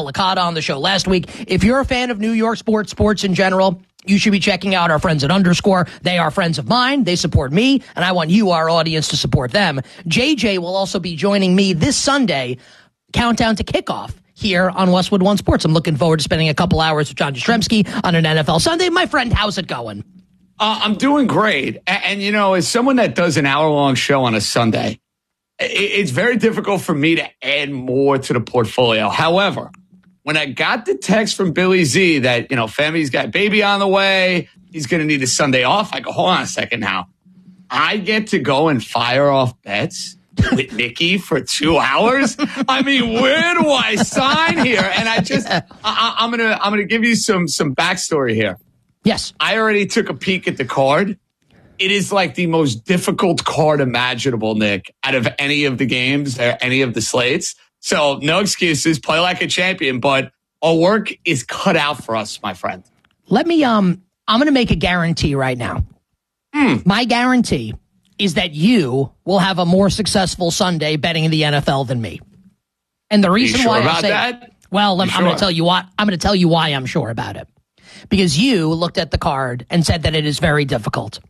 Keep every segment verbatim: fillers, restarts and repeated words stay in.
Licata on the show last week. If you're a fan of New York sports, sports in general, you should be checking out our friends at Underscore. They are friends of mine. They support me, and I want you, our audience, to support them. J J will also be joining me this Sunday, countdown to kickoff, here on Westwood One Sports. I'm looking forward to spending a couple hours with John Jastrzemski on an N F L Sunday. My friend, how's it going? Uh, I'm doing great. And, and, you know, as someone that does an hour-long show on a Sunday, it, it's very difficult for me to add more to the portfolio. However, when I got the text from Billy Z that, you know, family's got baby on the way, he's going to need a Sunday off, I go, hold on a second now. I get to go and fire off bets with Nikki for two hours. I mean, where do I sign here? And I just, I, I'm gonna, I'm gonna give you some some backstory here. Yes, I already took a peek at the card. It is like the most difficult card imaginable, Nick, out of any of the games or any of the slates. So no excuses. Play like a champion, but our work is cut out for us, my friend. Let me. Um, I'm gonna make a guarantee right now. Mm. My guarantee is that you will have a more successful Sunday betting in the N F L than me. And the reason sure why about I say that? Well, I'm, sure? I'm going to tell you why. I'm going to tell you why I'm sure about it. Because you looked at the card and said that it is very difficult.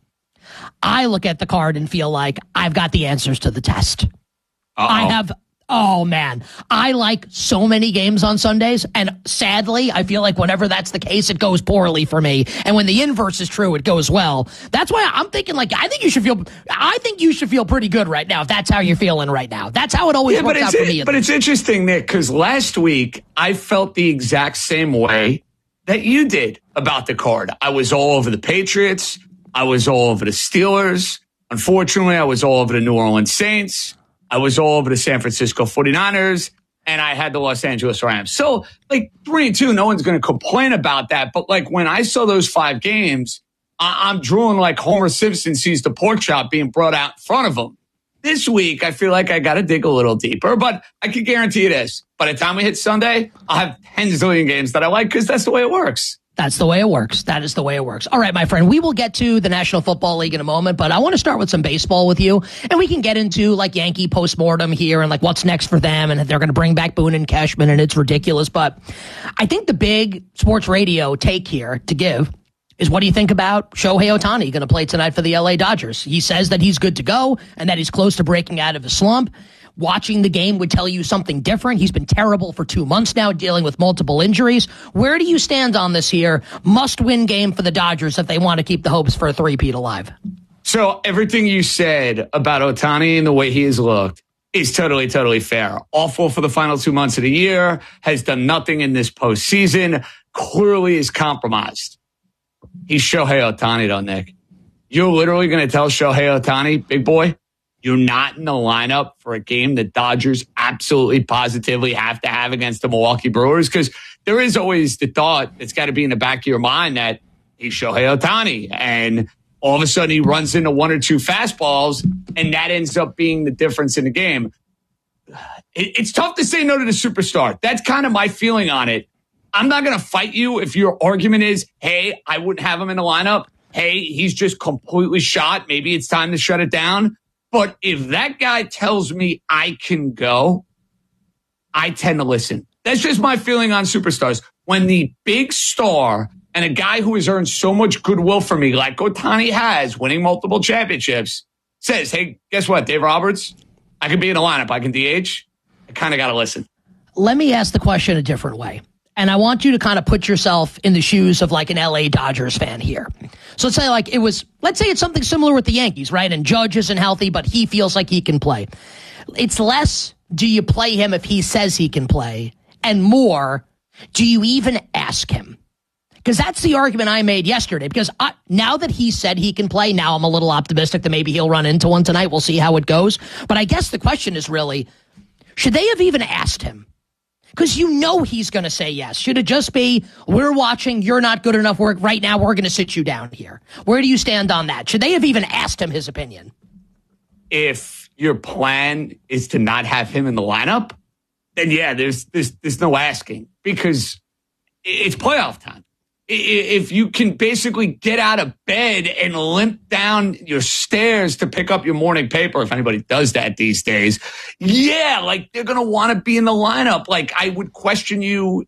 I look at the card and feel like I've got the answers to the test. Uh-oh. I have Oh, man. I like so many games on Sundays, and sadly, I feel like whenever that's the case, it goes poorly for me. And when the inverse is true, it goes well. That's why I'm thinking, like, I think you should feel, I think you should feel pretty good right now if that's how you're feeling right now. That's how it always yeah, works out for me. But it's interesting, Nick, because last week, I felt the exact same way that you did about the card. I was all over the Patriots. I was all over the Steelers. Unfortunately, I was all over the New Orleans Saints. I was all over the San Francisco forty-niners, and I had the Los Angeles Rams. So, like, three and two, no one's going to complain about that. But, like, when I saw those five games, I- I'm drooling like Homer Simpson sees the pork chop being brought out in front of him. This week, I feel like I got to dig a little deeper, but I can guarantee you this. By the time we hit Sunday, I'll have ten zillion games that I like because that's the way it works. That's the way it works. That is the way it works. All right, my friend, we will get to the National Football League in a moment, but I want to start with some baseball with you, and we can get into like Yankee postmortem here and like what's next for them, and they're going to bring back Boone and Cashman, and it's ridiculous. But I think the big sports radio take here to give is, what do you think about Shohei Ohtani going to play tonight for the L A Dodgers? He says that he's good to go and that he's close to breaking out of a slump. Watching the game would tell you something different. He's been terrible for two months now, dealing with multiple injuries. Where do you stand on this here? Must-win game for the Dodgers if they want to keep the hopes for a three-peat alive. So everything you said about Ohtani and the way he has looked is totally, totally fair. Awful for the final two months of the year, has done nothing in this postseason, clearly is compromised. He's Shohei Ohtani, though, Nick. You're literally going to tell Shohei Ohtani, big boy, you're not in the lineup for a game the Dodgers absolutely positively have to have against the Milwaukee Brewers? Because there is always the thought that's got to be in the back of your mind that he's Shohei Ohtani, and all of a sudden he runs into one or two fastballs, and that ends up being the difference in the game. It, it's tough to say no to the superstar. That's kind of my feeling on it. I'm not going to fight you if your argument is, hey, I wouldn't have him in the lineup. Hey, he's just completely shot. Maybe it's time to shut it down. But if that guy tells me I can go, I tend to listen. That's just my feeling on superstars. When the big star and a guy who has earned so much goodwill for me, like Ohtani has, winning multiple championships, says, hey, guess what, Dave Roberts? I can be in the lineup. I can D H. I kind of got to listen. Let me ask the question a different way. And I want you to kind of put yourself in the shoes of like an L A Dodgers fan here. So let's say like it was, let's say it's something similar with the Yankees, right? And Judge isn't healthy, but he feels like he can play. It's less, do you play him if he says he can play? And more, do you even ask him? Because that's the argument I made yesterday. Because I, now that he said he can play, now I'm a little optimistic that maybe he'll run into one tonight. We'll see how it goes. But I guess the question is really, should they have even asked him? Because you know he's going to say yes. Should it just be, we're watching, you're not good enough work right now, we're going to sit you down here? Where do you stand on that? Should they have even asked him his opinion? If your plan is to not have him in the lineup, then yeah, there's there's, there's no asking, because it's playoff time. If you can basically get out of bed and limp down your stairs to pick up your morning paper, if anybody does that these days, yeah, like they're going to want to be in the lineup. Like I would question you